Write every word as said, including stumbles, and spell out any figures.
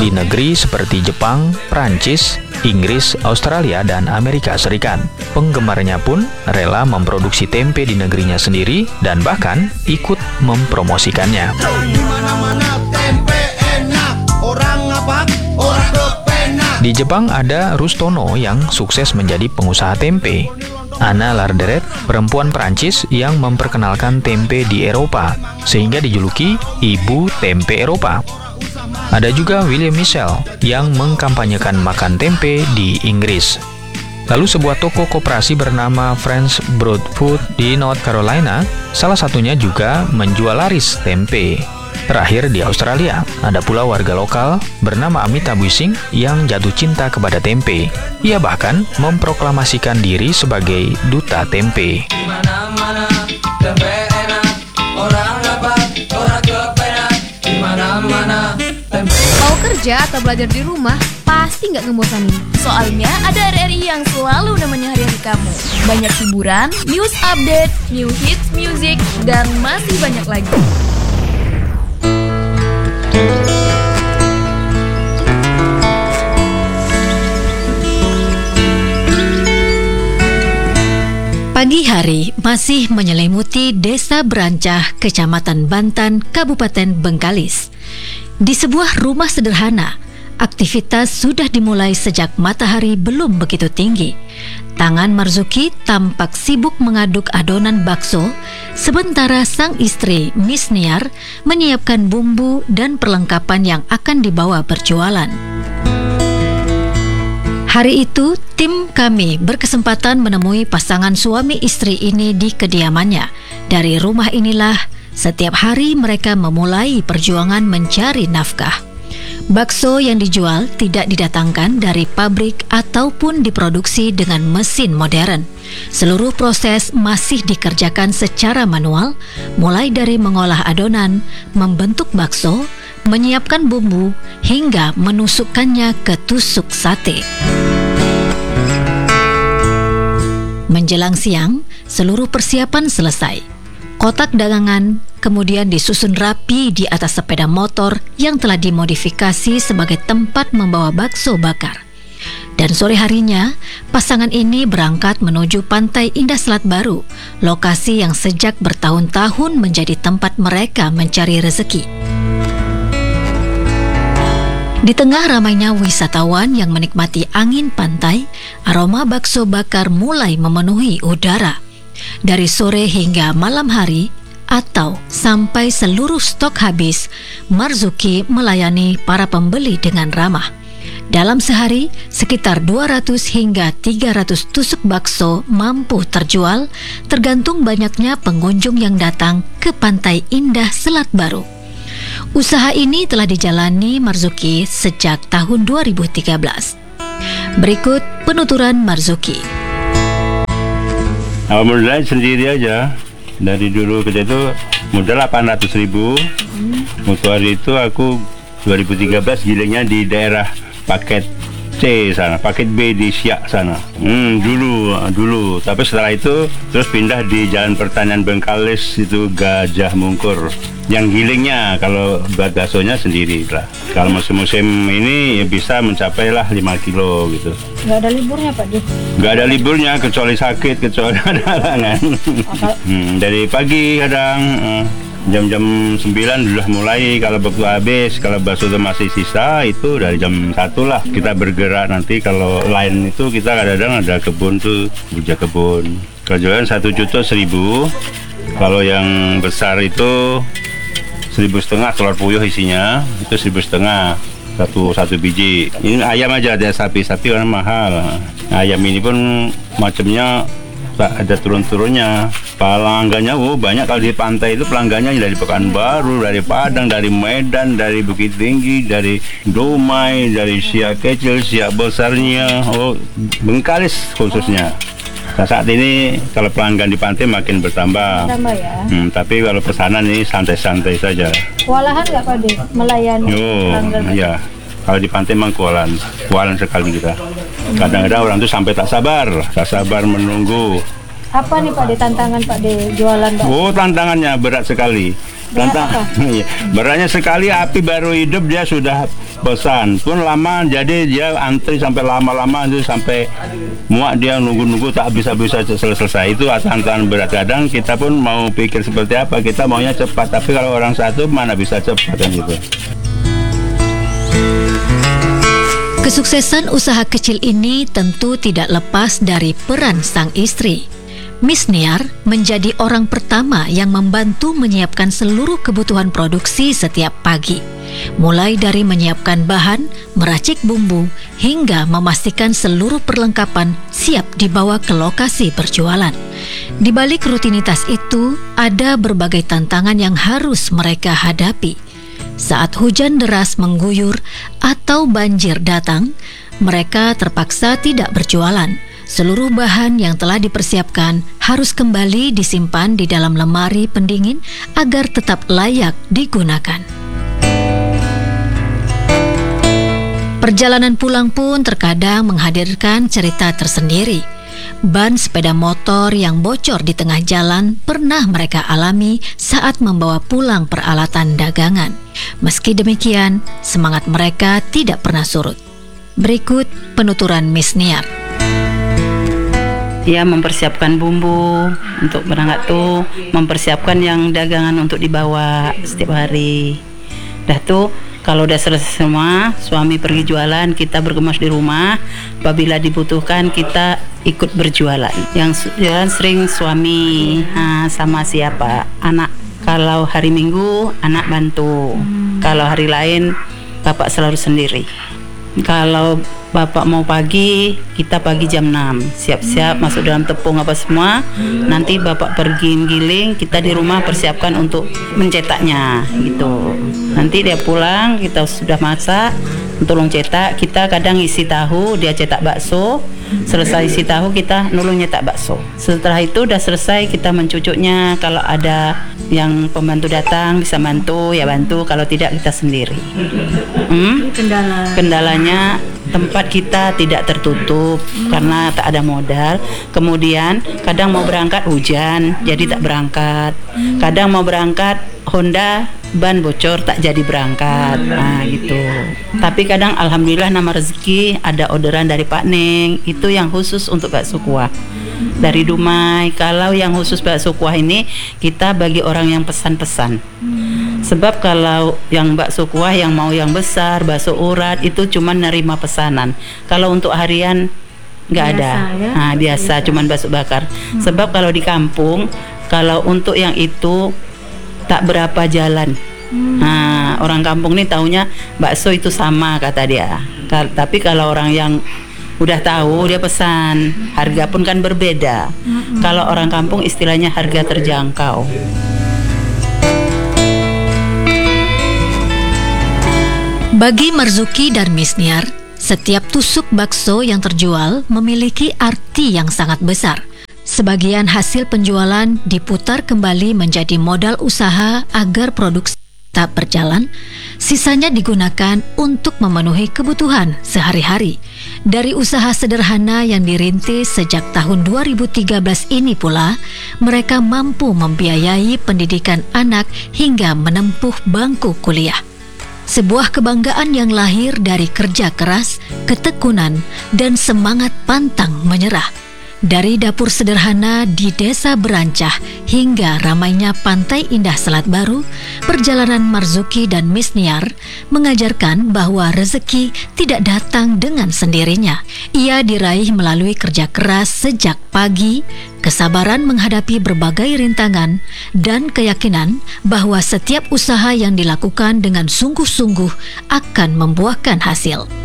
di negeri seperti Jepang, Prancis, Inggris, Australia, dan Amerika Serikat. Penggemarnya pun rela memproduksi tempe di negerinya sendiri dan bahkan ikut mempromosikannya. Di Jepang ada Rustono yang sukses menjadi pengusaha tempe. Anna Larderet, perempuan Prancis yang memperkenalkan tempe di Eropa, sehingga dijuluki Ibu Tempe Eropa. Ada juga William Michel yang mengkampanyekan makan tempe di Inggris. Lalu sebuah toko koperasi bernama French Broad Food di North Carolina, salah satunya juga menjual laris tempe. Terakhir di Australia, ada pula warga lokal bernama Amita Buising yang jatuh cinta kepada tempe. Ia bahkan memproklamasikan diri sebagai duta tempe. Mau kerja atau belajar di rumah, pasti nggak ngebosanin. Soalnya ada R R I yang selalu nemenin hari-hari kamu. Banyak hiburan, news update, new hits music, dan masih banyak lagi. Pagi hari masih menyelimuti Desa Berancah, Kecamatan Bantan, Kabupaten Bengkalis. Di sebuah rumah sederhana, aktivitas sudah dimulai sejak matahari belum begitu tinggi. Tangan Marzuki tampak sibuk mengaduk adonan bakso, sementara sang istri, Miss Niar, menyiapkan bumbu dan perlengkapan yang akan dibawa berjualan. Hari itu, tim kami berkesempatan menemui pasangan suami istri ini di kediamannya. Dari rumah inilah, setiap hari mereka memulai perjuangan mencari nafkah. Bakso yang dijual tidak didatangkan dari pabrik ataupun diproduksi dengan mesin modern. Seluruh proses masih dikerjakan secara manual, mulai dari mengolah adonan, membentuk bakso, menyiapkan bumbu, hingga menusukkannya ke tusuk sate. Menjelang siang, seluruh persiapan selesai. Kotak dagangan kemudian disusun rapi di atas sepeda motor yang telah dimodifikasi sebagai tempat membawa bakso bakar. Dan sore harinya, pasangan ini berangkat menuju Pantai Indah Selat Baru, lokasi yang sejak bertahun-tahun menjadi tempat mereka mencari rezeki. Di tengah ramainya wisatawan yang menikmati angin pantai, aroma bakso bakar mulai memenuhi udara. Dari sore hingga malam hari, atau sampai seluruh stok habis, Marzuki melayani para pembeli dengan ramah. Dalam sehari, sekitar dua ratus hingga tiga ratus tusuk bakso mampu terjual, tergantung banyaknya pengunjung yang datang ke Pantai Indah Selat Baru. Usaha ini telah dijalani Marzuki sejak tahun dua ribu tiga belas. Berikut penuturan Marzuki. Awal mulai sendiri aja. Dari dulu kita itu modal delapan ratus ribu. Hmm. Waktu hari itu aku dua ribu tiga belas gilingnya di daerah paket C sana, paket B di Siak sana. Hmm, dulu, dulu. Tapi setelah itu terus pindah di Jalan Pertanian Bengkalis itu Gajah Mungkur. Yang gilingnya kalau buat baksonya sendiri lah. Kalau musim-musim ini ya bisa mencapai lah lima kilo gitu. Nggak ada liburnya Pak Di? Nggak ada liburnya kecuali sakit, kecuali ada halangan. hmm, dari pagi kadang uh, jam-jam sembilan sudah mulai kalau bakso habis. Kalau bakso itu masih sisa itu dari jam satu lah kita bergerak. Nanti kalau lain itu kita kadang-kadang ada kebun tuh, buja kebun. Kalau jualan satu juta seribu. Kalau yang besar itu seribu setengah telur puyuh isinya, itu seribu setengah satu satu biji. Ini ayam aja, ada sapi sapi kan mahal. Ayam ini pun macamnya ada turun-turunnya. Pelanggannya oh banyak. Kalau di pantai itu pelanggannya dari Pekanbaru, dari Padang, dari Medan, dari Bukit Tinggi, dari Dumai, dari Siak kecil, Siak besarnya, oh Bengkalis khususnya. Nah, saat ini kalau pelanggan di pantai makin bertambah. Bertambah ya. Hmm, tapi kalau pesanan ini santai-santai saja. Kewalahan nggak Pak De melayani oh, pelanggan? Iya. Kalau di pantai memang kewalahan, kewalahan sekali kita. Kadang-kadang orang tuh sampai tak sabar, tak sabar menunggu. Apa nih Pak De tantangan Pak De jualan bakso? Oh, tantangannya berat sekali. Tantang, iya. Beratnya sekali api baru hidup dia sudah pesan. Pun lama, jadi dia antri sampai lama-lama itu sampai muak dia nunggu-nunggu tak bisa-bisa selesai. Itu tantangan berat. Kadang kita pun mau pikir seperti apa, kita maunya cepat. Tapi kalau orang satu mana bisa cepat kan gitu. Kesuksesan usaha kecil ini tentu tidak lepas dari peran sang istri. Miss Niar menjadi orang pertama yang membantu menyiapkan seluruh kebutuhan produksi setiap pagi. Mulai dari menyiapkan bahan, meracik bumbu, hingga memastikan seluruh perlengkapan siap dibawa ke lokasi berjualan. Di balik rutinitas itu, ada berbagai tantangan yang harus mereka hadapi. Saat hujan deras mengguyur atau banjir datang, mereka terpaksa tidak berjualan. Seluruh bahan yang telah dipersiapkan harus kembali disimpan di dalam lemari pendingin agar tetap layak digunakan. Perjalanan pulang pun terkadang menghadirkan cerita tersendiri. Ban sepeda motor yang bocor di tengah jalan pernah mereka alami saat membawa pulang peralatan dagangan. Meski demikian, semangat mereka tidak pernah surut. Berikut penuturan Miss Niar. Ya, mempersiapkan bumbu untuk berangkat tuh, mempersiapkan yang dagangan untuk dibawa setiap hari. Dah tuh, kalau udah selesai semua, suami pergi jualan, kita bergemas di rumah. Apabila dibutuhkan, kita ikut berjualan. Yang jualan sering suami, nah, sama siapa? Anak. Kalau hari Minggu, anak bantu. Kalau hari lain, bapak selalu sendiri. Kalau bapak mau pagi, kita pagi jam enam. Siap-siap masuk dalam tepung apa semua. Nanti bapak pergi giling, kita di rumah persiapkan untuk mencetaknya gitu. Nanti dia pulang, kita sudah masak, tolong cetak. Kita kadang isi tahu, dia cetak bakso. Selesai isi tahu, kita nulung nyetak bakso. Setelah itu udah selesai, kita mencucuknya. Kalau ada yang pembantu datang bisa bantu, ya bantu. Kalau tidak, kita sendiri. Hmm? Kendala. Kendalanya tempat kita tidak tertutup karena tak ada modal. Kemudian kadang mau berangkat hujan, jadi tak berangkat. Kadang mau berangkat Honda ban bocor, tak jadi berangkat. Nah gitu. Tapi kadang alhamdulillah nama rezeki ada orderan dari Pak Neng, itu yang khusus untuk bakso kuah dari Dumai. Kalau yang khusus bakso kuah ini kita bagi orang yang pesan-pesan. Sebab kalau yang bakso kuah yang mau yang besar, bakso urat itu cuma nerima pesanan. Kalau untuk harian nggak ada. Ya? Nah, biasa cuman bakso bakar. Hmm. Sebab kalau di kampung, kalau untuk yang itu tak berapa jalan. Hmm. Nah, orang kampung nih taunya bakso itu sama kata dia. Ka- tapi kalau orang yang udah tahu, dia pesan. Harga pun kan berbeda. Hmm. Kalau orang kampung istilahnya harga terjangkau. Bagi Marzuki dan Miss Niar, setiap tusuk bakso yang terjual memiliki arti yang sangat besar. Sebagian hasil penjualan diputar kembali menjadi modal usaha agar produksi tetap berjalan, sisanya digunakan untuk memenuhi kebutuhan sehari-hari. Dari usaha sederhana yang dirintis sejak tahun dua ribu tiga belas ini pula, mereka mampu membiayai pendidikan anak hingga menempuh bangku kuliah. Sebuah kebanggaan yang lahir dari kerja keras, ketekunan, dan semangat pantang menyerah. Dari dapur sederhana di desa Berancah hingga ramainya Pantai Indah Selat Baru, perjalanan Marzuki dan Miss Niar mengajarkan bahwa rezeki tidak datang dengan sendirinya. Ia diraih melalui kerja keras sejak pagi, kesabaran menghadapi berbagai rintangan, dan keyakinan bahwa setiap usaha yang dilakukan dengan sungguh-sungguh akan membuahkan hasil.